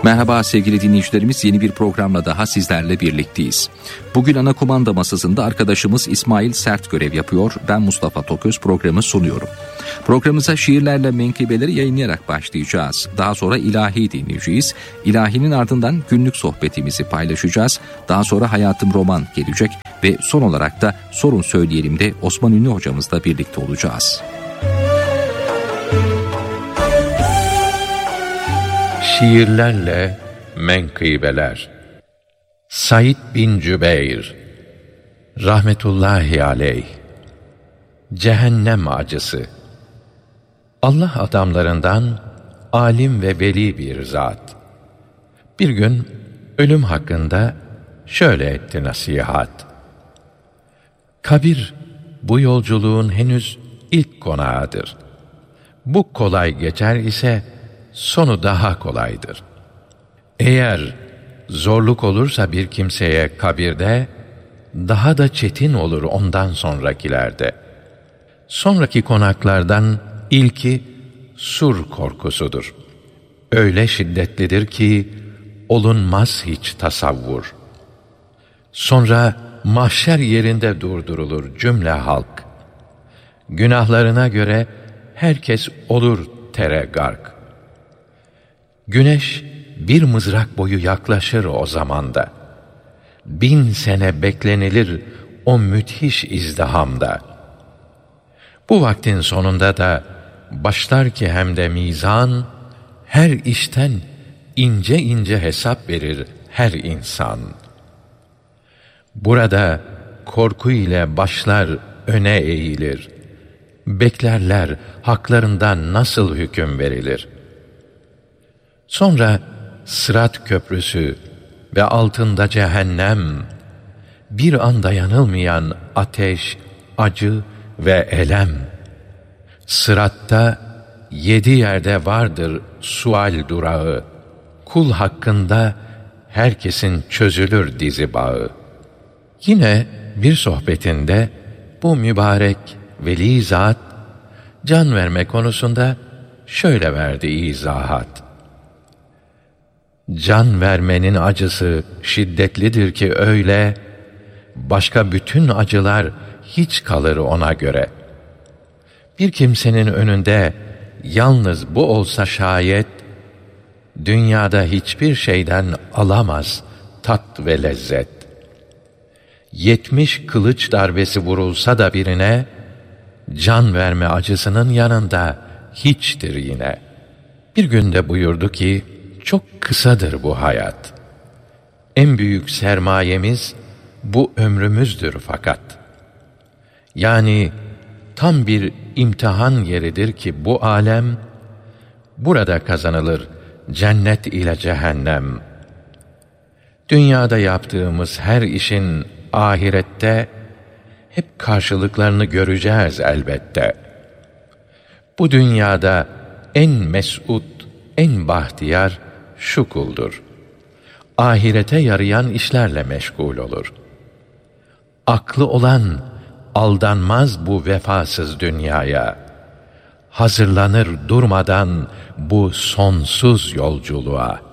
Merhaba sevgili dinleyicilerimiz, yeni bir programla daha sizlerle birlikteyiz. Bugün ana kumanda masasında arkadaşımız İsmail Sert görev yapıyor. Ben Mustafa Toköz programı sunuyorum. Programımıza şiirlerle menkıbeleri yayınlayarak başlayacağız. Daha sonra ilahi dinleyeceğiz. İlahinin ardından günlük sohbetimizi paylaşacağız. Daha sonra Hayatım Roman gelecek ve son olarak da Sorun Söyleyelim de Osman Ünlü hocamızla birlikte olacağız. Şiirlerle menkıbeler. Said bin Cübeyr rahmetullahi aleyh. Cehennem acısı. Allah adamlarından alim ve veli bir zat. Bir gün ölüm hakkında şöyle etti nasihat. Kabir bu yolculuğun henüz ilk konağıdır. Bu kolay geçer ise sonu daha kolaydır. Eğer zorluk olursa bir kimseye kabirde, daha da çetin olur ondan sonrakilerde. Sonraki konaklardan ilki sur korkusudur. Öyle şiddetlidir ki olunmaz hiç tasavvur. Sonra mahşer yerinde durdurulur cümle halk. Günahlarına göre herkes olur tere gark. Güneş bir mızrak boyu yaklaşır o zamanda. 1000 sene beklenilir o müthiş izdihamda. Bu vaktin sonunda da başlar ki hem de mizan, her işten ince ince hesap verir her insan. Burada korku ile başlar öne eğilir. Beklerler haklarından nasıl hüküm verilir. Sonra Sırat köprüsü ve altında cehennem, bir anda yanılmayan ateş, acı ve elem. Sıratta 7 yerde vardır sual durağı. Kul hakkında herkesin çözülür dizi bağı. Yine bir sohbetinde bu mübarek veli zat, can verme konusunda şöyle verdi izahat. Can vermenin acısı şiddetlidir ki öyle, başka bütün acılar hiç kalır ona göre. Bir kimsenin önünde yalnız bu olsa şayet, dünyada hiçbir şeyden alamaz tat ve lezzet. 70 kılıç darbesi vurulsa da birine, can verme acısının yanında hiçtir yine. Bir günde buyurdu ki, çok kısadır bu hayat. En büyük sermayemiz bu ömrümüzdür fakat. Yani tam bir imtihan yeridir ki bu alem, burada kazanılır cennet ile cehennem. Dünyada yaptığımız her işin ahirette hep karşılıklarını göreceğiz elbette. Bu dünyada en mes'ud, en bahtiyar şu kuldur. Ahirete yarayan işlerle meşgul olur. Aklı olan aldanmaz bu vefasız dünyaya. Hazırlanır durmadan bu sonsuz yolculuğa.